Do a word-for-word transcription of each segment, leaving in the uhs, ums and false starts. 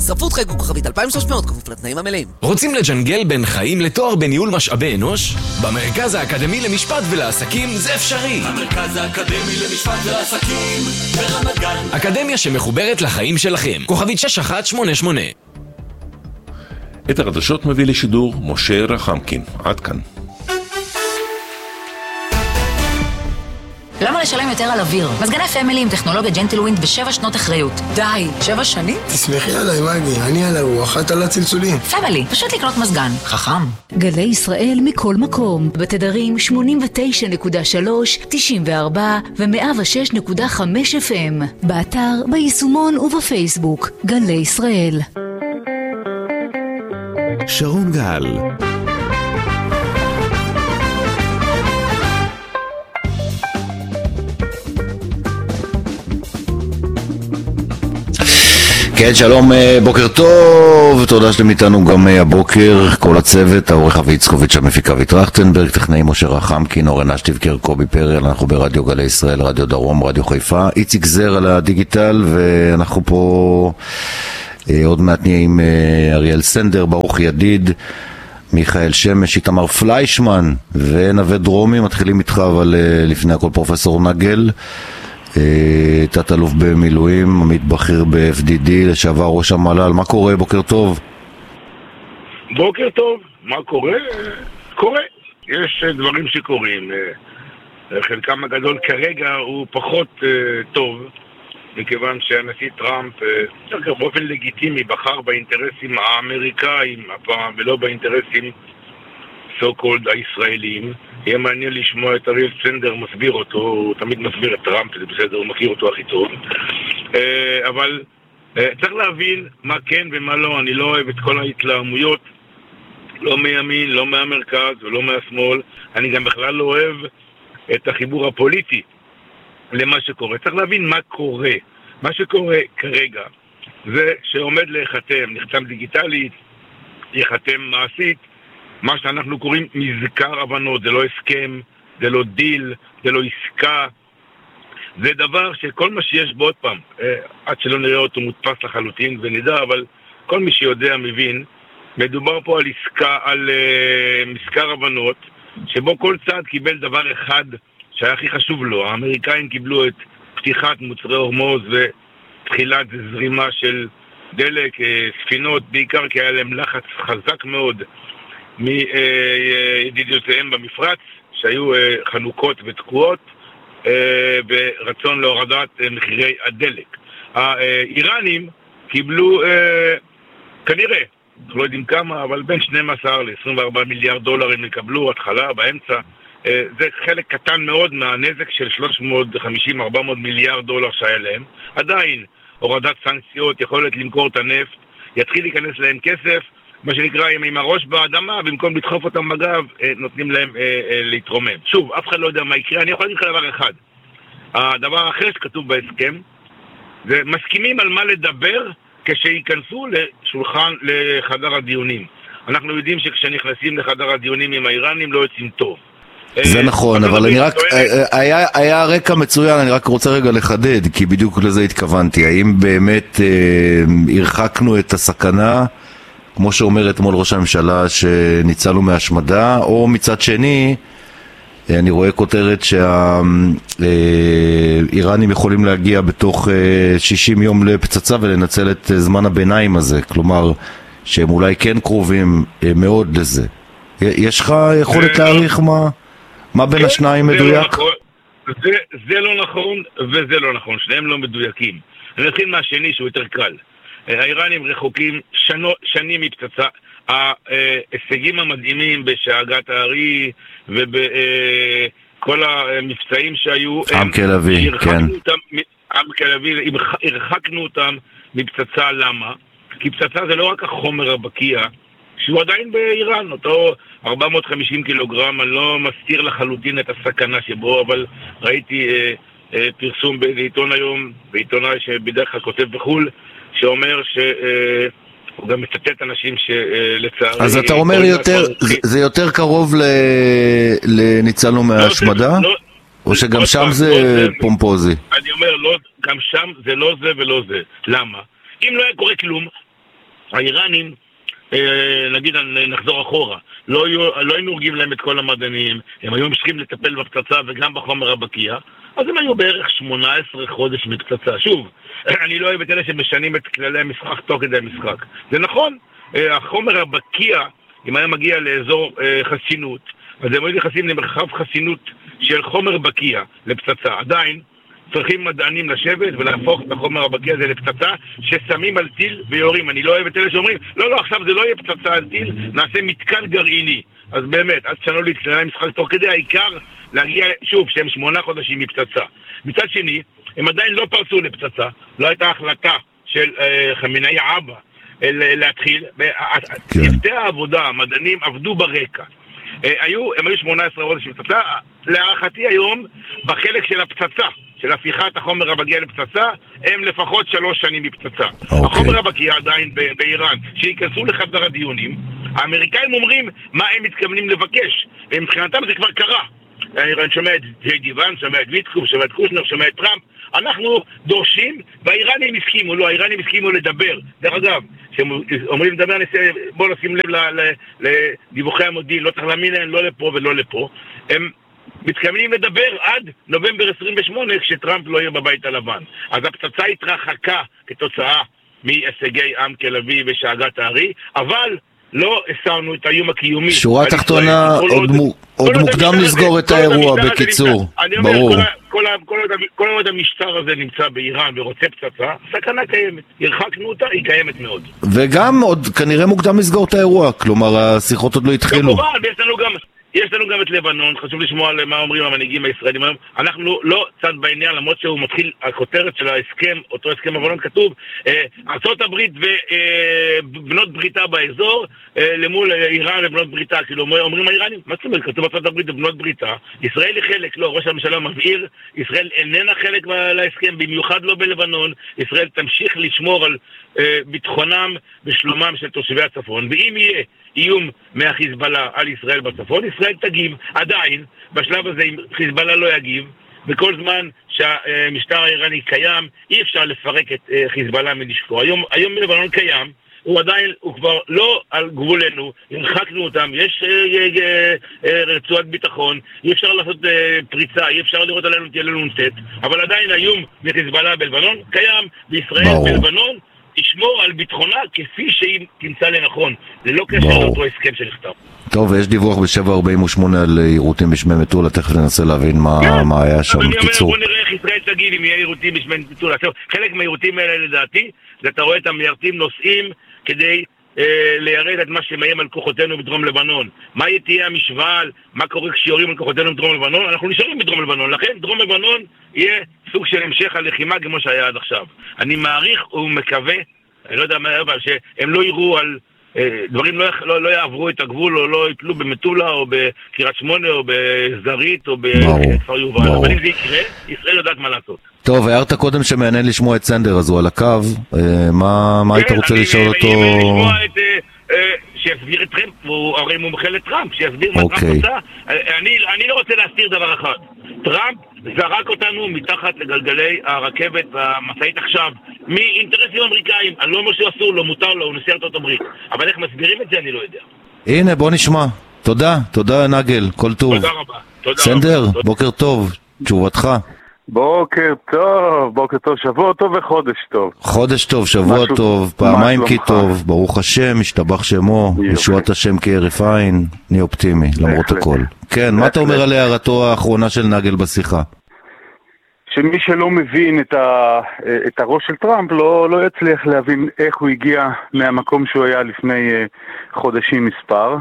ספרות חייגו כוכבית אלפיים ושלוש מאות כפוף לתנאים המלאים. רוצים לג'נגל בין חיים לתואר בניהול משאבי אנוש? במרכז האקדמי למשפט ולעסקים זה אפשרי. המרכז האקדמי למשפט ולעסקים ברמת גן. אקדמיה שמחוברת לחיים שלכם. כוכבית שש אחת שמונה שמונה. את החדשות מביא לשידור משה רחמקין. עד כאן. למה לשלם יותר על אוויר? מזגני פמילי עם טכנולוגיה ג'נטלווינד ושבע שנות אחריות. די, שבע שנים? תסמכי עליי, מגי, אני על הרוח, את על הצלצולים. פמילי, פשוט לקנות מזגן. חכם. גלי ישראל מכל מקום, בתדרים שמונים ותשע נקודה שלוש, תשעים וארבע ו-מאה ושש נקודה חמש אף אם. באתר, ביישומון ובפייסבוק. גלי ישראל. שרון גל. כן, שלום, בוקר טוב, תודה שאתם איתנו גם הבוקר, כל הצוות, העורך אבי יצקוביץ', המפיקה אבי טרכטנברג, טכנאי משה רחמקין, אורן אשטיבקר, קובי פרל, אנחנו ברדיו גלי ישראל, רדיו דרום, רדיו חיפה, איציק זר על הדיגיטל, ואנחנו פה עוד מעט נהיה עם אריאל סנדר, ברוך ידיד, מיכאל שמש, איתמר פליישמן ונווה דרומי. מתחילים איתך, אבל לפני הכל פרופסור נגל, תת אלוף במילואים, עמית בכיר ב-אף די די, לשעבר ראש המל"ל. מה קורה? בוקר טוב. בוקר טוב. מה קורה? קורה. יש דברים שקורים. חלקם הגדול כרגע הוא פחות טוב, מכיוון שהנשיא טראמפ באופן לגיטימי בחר באינטרסים האמריקאים הפעם ולא באינטרסים so called הישראלים. יהיה מעניין לשמוע את אריאל סנדר מסביר אותו, הוא תמיד מסביר את טראמפ, זה בסדר, הוא מכיר אותו הכי טוב. אבל צריך להבין מה כן ומה לא. אני לא אוהב את כל ההתלהמויות, לא מימין, לא מהמרכז ולא מהשמאל. אני גם בכלל לא אוהב את החיבור הפוליטי למה שקורה. צריך להבין מה קורה. מה שקורה כרגע זה שעומד להיחתם, נחתם דיגיטלית, יחתם מעשית, מה שאנחנו קוראים מזכר הבנות. זה לא הסכם, זה לא דיל, זה לא עסקה. זה דבר שכל מה שיש בו, עוד פעם, עד שלא נראה אותו מודפס לחלוטין ונדע, אבל כל מי שיודע מבין, מדובר פה על עסקה, על uh, מזכר הבנות, שבו כל צד קיבל דבר אחד שהיה הכי חשוב לו. האמריקאים קיבלו את פתיחת מוצרי הורמוז ותחילת זרימה של דלק, ספינות, בעיקר כי היה להם לחץ חזק מאוד מידידיותיהם במפרץ, שהיו חנוכות ותקועות, ברצון להורדת מחירי הדלק. האיראנים קיבלו כנראה, אנחנו לא יודעים כמה, אבל בין שנים עשר ל-עשרים וארבעה מיליארד דולר הם יקבלו, התחלה, באמצע. זה חלק קטן מאוד מהנזק של שלוש מאות וחמישים עד ארבע מאות מיליארד דולר שהיה להם. עדיין הורדת סנקציות, יכולת למכור את הנפט, יתחיל להיכנס להם כסף, מה שנקרא עם הראש באדמה, במקום לדחוף אותם בגב, נותנים להם להתרומם. שוב, אף אחד לא יודע מה יקרה. אני יכול להגיד לך דבר אחד. הדבר האחר שכתוב בהסכם, זה מסכימים על מה לדבר כשייכנסו לשולחן, לחדר הדיונים. אנחנו יודעים שכשנכנסים לחדר הדיונים עם האיראנים לא יוצאים טוב. זה נכון, אבל אני רק, היה, היה רקע מצוין, אני רק רוצה רגע לחדד, כי בדיוק לזה התכוונתי. האם באמת הרחקנו את הסכנה, כמו שאומר אתמול ראש הממשלה, שניצלנו מהשמדה, או מצד שני, אני רואה כותרת שהאיראנים יכולים להגיע בתוך שישים יום לפצצה ולנצל את זמן הביניים הזה, כלומר שהם אולי כן קרובים מאוד לזה. יש לך יכולת להעריך מה, מה בין השניים מדויק? זה, זה לא נכון וזה לא נכון, שניהם לא מדויקים. אני נתחיל מהשני שהוא יותר קל. האיראנים רחוקים שנו, שנים מפצצה. ההישגים המדהימים בשאגת הארי ובכל המבצעים שהיו, עם כלבי, כן. עם כלבי, הרחקנו אותם מפצצה. למה? כי פצצה זה לא רק החומר הבקיע, שהוא עדיין באיראן, אותו ארבע מאות וחמישים קילוגרם. אני לא מסתיר לחלוטין את הסכנה שבו, אבל ראיתי אה, אה, פרסום בעיתון היום, בעיתונאי שבדרך כלל כותב בחול, שאומר ש... אה, הוא גם מצטט אנשים שלצערי... אז אתה אומר יותר, זה יותר קרוב לניצלנו מההשמדה? או שגם שם זה פומפוזי? אני אומר, גם שם זה לא זה ולא זה. למה? אם לא היה קורה כלום, האיראנים, נגיד נחזור אחורה, לא היינו הורגים להם את כל המדענים, הם היו משכים לטפל בפצצה וגם בחומר הבקיע, אז הם היו בערך שמונה עשרה חודש מפצצה. שוב, אני לא אוהב את אלה שמשנים את כללי המשחק תוך כדי המשחק. זה נכון, החומר הבקיע, אם היה מגיע לאזור חסינות, אז הם היו נכנסים למרחב חסינות של חומר בקיע לפצצה. עדיין צריכים מדענים לשבת ולהפוך את החומר הבקיע הזה לפצצה ששמים על טיל ויורים. אני לא אוהב את אלה שאומרים, לא, לא, עכשיו זה לא יהיה פצצה על טיל, נעשה מתקן גרעיני. אז באמת, אז שנו לי כללי המשחק תוך כדי, העיקר להגיע, שוב, שהם שמונה חודשים מפצצה. מצד שני, הם עדיין לא פרצו לפצצה, לא הייתה החלטה של אה, חמינאי אבא להתחיל. צוותי העבודה, המדענים עבדו ברקע. היו, הם היו שמונה עשרה חודשים מפצצה. להערכתי היום, בחלק של הפצצה, של הפיכת החומר הבקיע לפצצה, הם לפחות שלוש שנים מפצצה. Okay. החומר הבקיע עדיין באיראן, שיכנסו לחדר הדיונים, האמריקאים אומרים מה הם מתכוונים לבקש, ומבחינתם זה כבר קרה. אני שומע את ג'יי די ואנס, שומע את ויטקוף, שומע את קושנר, שומע את טראמפ, אנחנו דורשים, והאיראנים הסכימו, לא, האיראנים הסכימו לדבר. דרך אגב, שאומרים לדבר, בואו נשים לב לדיווחי המודיעין, לא צריך להאמין להם, לא לפה ולא לפה. הם מתכוונים לדבר עד נובמבר עשרים ושמונה, כשטראמפ לא יהיה בבית הלבן. אז הפצצה התרחקה כתוצאה מהישגי עם תל אביב ושאגת הארי, אבל לא הסרנו את האיום הקיומי. שורה תחתונה, עוד מוקדם לסגור את האירוע בקיצור, ברור. כל עוד המשטר הזה נמצא באיראן ורוצה פצצה, סכנה קיימת. הרחקנו אותה, היא קיימת מאוד. וגם עוד כנראה מוקדם לסגור את האירוע, כלומר השיחות עוד לא התחילו. כמובן, יש לנו גם... יש לנו גם את לבנון, חשוב לשמוע על מה אומרים המנהיגים הישראלים היום. אנחנו לא צד בעניין, למרות שהוא מתחיל, הכותרת של ההסכם, אותו הסכם לבנון כתוב, אה, ארצות הברית ובנות אה, בריתה באזור, אה, למול איראן ובנות בריתה, כאילו אומרים האיראנים, מה זאת אומרת? כתוב ארצות הברית ובנות בריתה, ישראל היא חלק, לא, ראש הממשלה מבהיר, ישראל איננה חלק להסכם, במיוחד לא בלבנון, ישראל תמשיך לשמור על אה, ביטחונם ושלומם של תושבי הצפון, ואם יהיה איום מהחיזבאללה על ישראל בצפון, ישראל תגיב. עדיין, בשלב הזה אם חיזבאללה לא יגיב, בכל זמן שהמשטר האיראני קיים, אי אפשר לפרק את חיזבאללה מנשקו. היום, היום לבנון קיים, הוא עדיין, הוא כבר לא על גבולנו, הרחקנו אותם, יש אה, אה, אה, רצועת ביטחון, אי אפשר לעשות אה, פריצה, אי אפשר לראות עלינו תהיה לנו נצאת, אבל עדיין האיום מחיזבאללה בלבנון קיים, בישראל בלבנון, תשמור על ביטחונה כפי שהיא תמצא לנכון, ללא קשר לאותו הסכם שנכתב. טוב, ויש דיווח ב-שבע ארבעים ושמונה על יירוטים בשמי מטולה, תכף ננסה להבין מה היה שם בקיצור. בוא נראה איך ישראל תגיד אם יהיה יירוטים בשמי מטולה. חלק מהיירוטים האלה לדעתי, זה אתה רואה את המיירטים נוסעים כדי ליירד את מה שמאיים על כוחותינו בדרום לבנון. מה תהיה המשוואה, מה קורה כשיורים על כוחותינו בדרום לבנון? אנחנו נשארים בדרום לבנון, לכן דרום לבנון יהיה סוג של המשך הלחימה כמו שהיה עד עכשיו. אני מעריך ומקווה, אני לא יודע מה, אבל שהם לא יראו על דברים, לא, לא, לא יעברו את הגבול או לא יפלו במטולה או בקירת שמונה או בזרית או בכפר יובל. אבל אם זה יקרה, ישראל יודעת מה לעשות. טוב, הערת קודם שמעניין לשמוע את סנדר, אז הוא על הקו. מה, מה היית רוצה לשאול אותו? אני לשמוע את... שיסביר את טראמפ, הוא הרי מומחה לטראמפ, שיסביר מה טראמפ עושה. אני לא רוצה להסתיר דבר אחד. טראמפ זרק אותנו מתחת לגלגלי הרכבת והמשאית עכשיו, מאינטרסים אמריקאים. אני לא אומר שאסור לו, מותר לו, הוא נשיא ארצות הברית. אבל איך מסבירים את זה אני לא יודע. הנה, בוא נשמע. תודה, תודה נגל, כל טוב. תודה רבה. סנדר, בוקר טוב, תשובתך. בוקר טוב, בוקר טוב, שבוע טוב וחודש טוב. חודש טוב, שבוע משהו, טוב, פעמיים כי טוב, ברוך השם, משתבח שמו, ישועת השם כהרף עין, נהיה אופטימי, למרות הכל. כן, מה אתה אומר על הערתו האחרונה של נגל בשיחה? שמי שלא מבין את, ה, את הראש של טראמפ לא, לא יצליח להבין איך הוא הגיע מהמקום שהוא היה לפני חודשים מספר,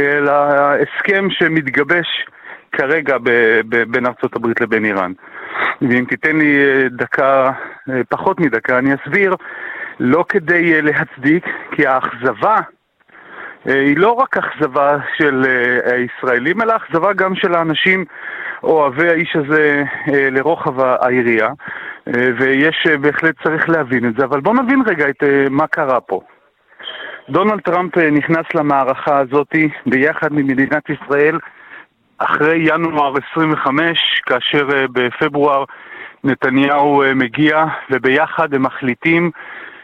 להסכם שמתגבש כרגע ב, ב, בין ארצות הברית לבין איראן. ואם תיתן לי דקה, פחות מדקה, אני אסביר, לא כדי להצדיק, כי האכזבה היא לא רק אכזבה של הישראלים, אלא אכזבה גם של האנשים אוהבי האיש הזה לרוחב העירייה, ויש בהחלט צריך להבין את זה, אבל בואו נבין רגע את מה קרה פה. דונלד טראמפ נכנס למערכה הזאת ביחד ממדינת ישראל, אחרי ינואר עשרים וחמש, כאשר בפברואר נתניהו מגיע, וביחד הם מחליטים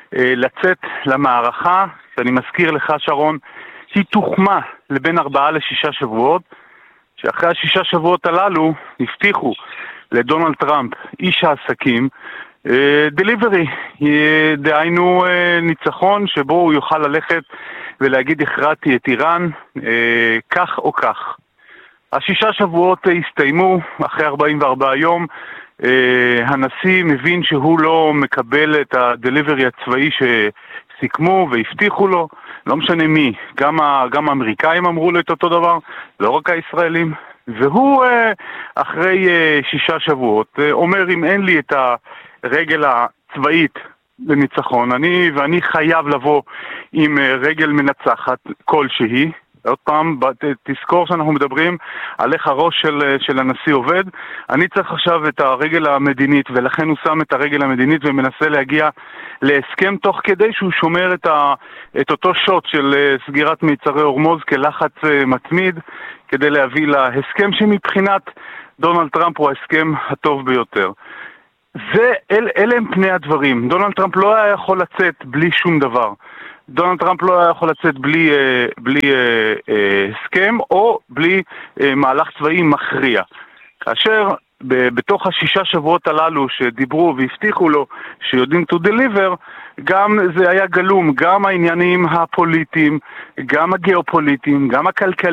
לצאת למערכה, שאני מזכיר לך שרון, היא תוחמה לבין ארבעה לשישה שבועות, שאחרי השישה שבועות הללו הבטיחו לדונלד טראמפ, איש העסקים, דליברי, דהיינו ניצחון שבו הוא יוכל ללכת ולהגיד הכרעתי את איראן, כך או כך. השישה שבועות הסתיימו, אחרי ארבעים וארבעה יום, הנשיא מבין שהוא לא מקבל את הדליברי הצבאי שסיכמו והבטיחו לו, לא משנה מי, גם, ה, גם האמריקאים אמרו לו את אותו דבר, לא רק הישראלים, והוא אחרי שישה שבועות אומר אם אין לי את הרגל הצבאית לניצחון, אני ואני חייב לבוא עם רגל מנצחת כלשהי. עוד פעם, תזכור שאנחנו מדברים על איך הראש של, של הנשיא עובד. אני צריך עכשיו את הרגל המדינית, ולכן הוא שם את הרגל המדינית ומנסה להגיע להסכם תוך כדי שהוא שומר את, ה, את אותו שוט של סגירת מיצרי הורמוז כלחץ מתמיד, כדי להביא להסכם שמבחינת דונלד טראמפ הוא ההסכם הטוב ביותר. זה, אל, אלה הם פני הדברים. דונלד טראמפ לא היה יכול לצאת בלי שום דבר. דונלד טראמפ לא היה יכול לצאת בלי, בלי אה, אה, הסכם או בלי אה, מהלך צבאי מכריע. כאשר ב, בתוך השישה שבועות הללו שדיברו והבטיחו לו שיודעים to deliver, גם זה היה גלום, גם העניינים הפוליטיים, גם הגיאופוליטיים, גם הכלכליים,